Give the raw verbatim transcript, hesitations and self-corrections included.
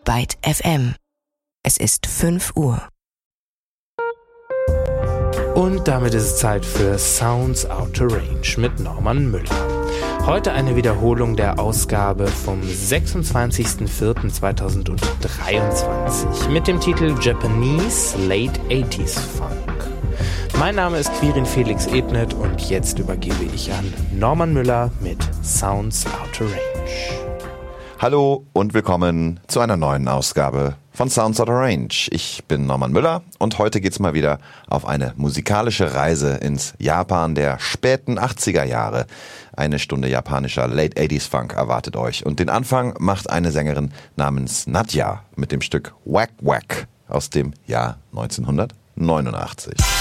Byte F M. Es ist fünf Uhr. Und damit ist es Zeit für Sounds Out to Range mit Norman Müller. Heute eine Wiederholung der Ausgabe vom sechsundzwanzigsten vierten zweitausenddreiundzwanzig mit dem Titel Japanese Late achtziger Funk. Mein Name ist Quirin Felix Ebnet und jetzt übergebe ich an Norman Müller mit Sounds Out to Range. Hallo und willkommen zu einer neuen Ausgabe von Sounds Out of Range. Ich bin Norman Müller und heute geht's mal wieder auf eine musikalische Reise ins Japan der späten achtziger Jahre. Eine Stunde japanischer Late achtziger Funk erwartet euch und den Anfang macht eine Sängerin namens Nadja mit dem Stück Whack Whack aus dem Jahr neunzehnhundertneunundachtzig.